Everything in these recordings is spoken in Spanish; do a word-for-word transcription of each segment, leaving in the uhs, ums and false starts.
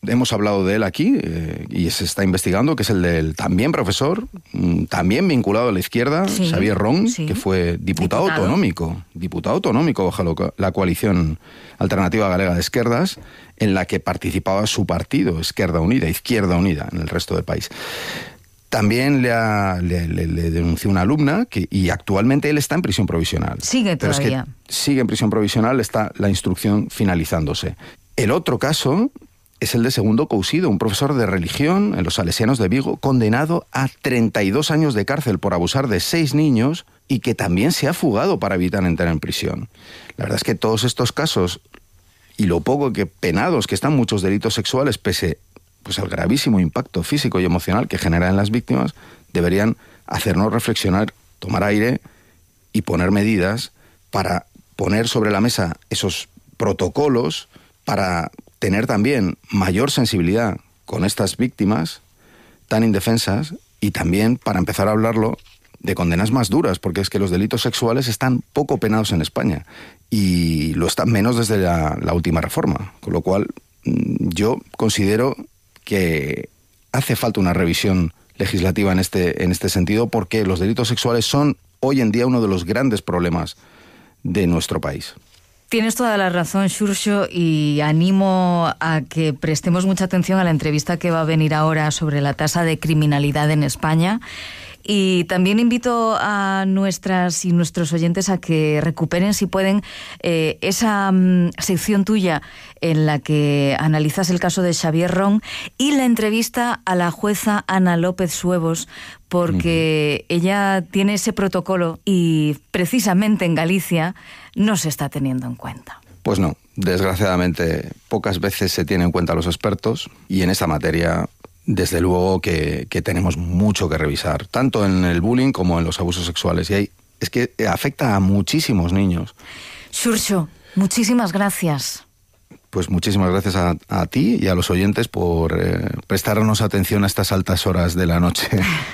hemos hablado de él aquí eh, y se está investigando, que es el del también profesor, también vinculado a la izquierda, sí, Xavier Ron, sí. que fue diputado, diputado autonómico, diputado autonómico bajo la coalición Alternativa Galega de Esquerdas, en la que participaba su partido, Esquerda Unida, Izquierda Unida, en el resto del país. También le, ha, le, le, le denunció una alumna que, y actualmente él está en prisión provisional. Sigue Pero todavía. Es que sigue en prisión provisional, está la instrucción finalizándose. El otro caso es el de Segundo Cousido, un profesor de religión en los Salesianos de Vigo, condenado a treinta y dos años de cárcel por abusar de seis niños y que también se ha fugado para evitar entrar en prisión. La verdad es que todos estos casos, y lo poco que penados que están muchos delitos sexuales, pese pues al gravísimo impacto físico y emocional que generan en las víctimas, deberían hacernos reflexionar, tomar aire y poner medidas para poner sobre la mesa esos protocolos, para tener también mayor sensibilidad con estas víctimas tan indefensas y también para empezar a hablarlo de condenas más duras, porque es que los delitos sexuales están poco penados en España y lo están menos desde la, la última reforma, con lo cual yo considero que hace falta una revisión legislativa en este, en este sentido, porque los delitos sexuales son hoy en día uno de los grandes problemas de nuestro país. Tienes toda la razón, Xurxo, y animo a que prestemos mucha atención a la entrevista que va a venir ahora sobre la tasa de criminalidad en España. Y también invito a nuestras y nuestros oyentes a que recuperen, si pueden, eh, esa um, sección tuya en la que analizas el caso de Xavier Ron y la entrevista a la jueza Ana López Suevos, porque uh-huh. ella tiene ese protocolo y precisamente en Galicia no se está teniendo en cuenta. Pues no, desgraciadamente pocas veces se tienen en cuenta a los expertos y en esta materia desde luego que, que tenemos mucho que revisar, tanto en el bullying como en los abusos sexuales. Y ahí es que afecta a muchísimos niños. Xurxo, muchísimas gracias. Pues muchísimas gracias a, a ti y a los oyentes por eh, prestarnos atención a estas altas horas de la noche.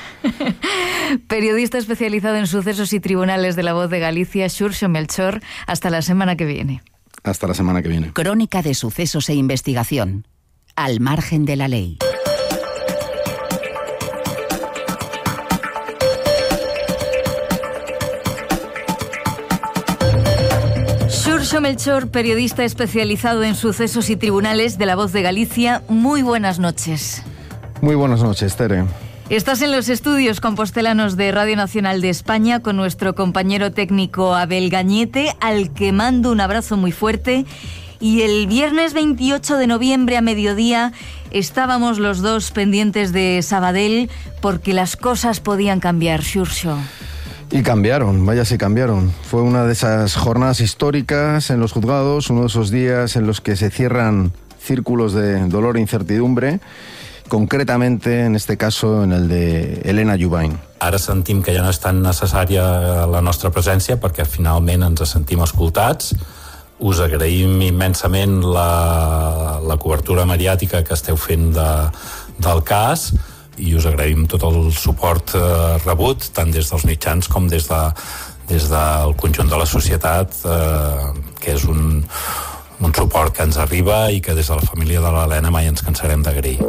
Periodista especializado en sucesos y tribunales de La Voz de Galicia, Xurxo Melchor. Hasta la semana que viene. Hasta la semana que viene. Crónica de sucesos e investigación. Al margen de la ley. Xurxo Melchor, periodista especializado en sucesos y tribunales de La Voz de Galicia. Muy buenas noches. Muy buenas noches, Tere. Estás en los estudios compostelanos de Radio Nacional de España con nuestro compañero técnico Abel Gañete, al que mando un abrazo muy fuerte. Y el viernes veintiocho de noviembre a mediodía estábamos los dos pendientes de Sabadell porque las cosas podían cambiar, Xurxo. Y cambiaron, vaya si cambiaron. Fue una de esas jornadas históricas en los juzgados, uno de esos días en los que se cierran círculos de dolor e incertidumbre, concretamente en este caso en el de Elena Jubany. Ara sentim que ja no és tan necessària la nostra presència perquè finalment ens sentim escoltats. Us agraïm immensament la, la cobertura mediàtica que esteu fent de, del cas i us agraïm tot el suport eh, rebut, tant des dels mitjans com des, de, des del conjunt de la societat, eh, que és un, un suport que ens arriba i que des de la família de l'Helena mai ens cansarem d'agrair.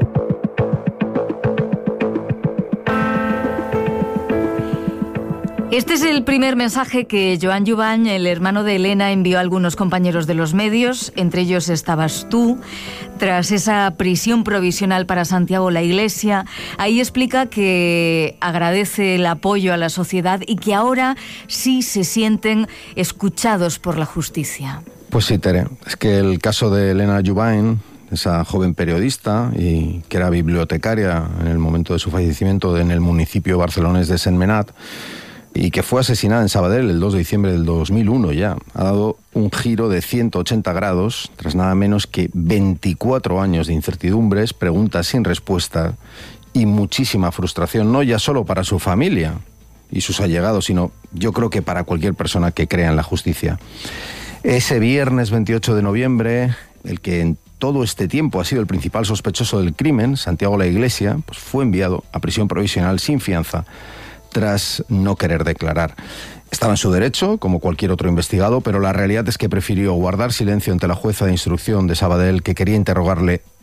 Este es el primer mensaje que Joan Jubany, el hermano de Elena, envió a algunos compañeros de los medios, entre ellos estabas tú, tras esa prisión provisional para Santiago la Iglesia. Ahí explica que agradece el apoyo a la sociedad y que ahora sí se sienten escuchados por la justicia. Pues sí, Tere, es que el caso de Elena Jubany, esa joven periodista y que era bibliotecaria en el momento de su fallecimiento en el municipio barcelonés de Sentmenat, y que fue asesinada en Sabadell el dos de diciembre del dos mil uno ya, ha dado un giro de ciento ochenta grados tras nada menos que veinticuatro años de incertidumbres, preguntas sin respuesta y muchísima frustración, no ya solo para su familia y sus allegados, sino yo creo que para cualquier persona que crea en la justicia. Ese viernes veintiocho de noviembre, el que en todo este tiempo ha sido el principal sospechoso del crimen, Santiago la Iglesia, pues fue enviado a prisión provisional sin fianza tras no querer declarar. Estaba en su derecho, como cualquier otro investigado, pero la realidad es que prefirió guardar silencio ante la jueza de instrucción de Sabadell, que quería interrogarle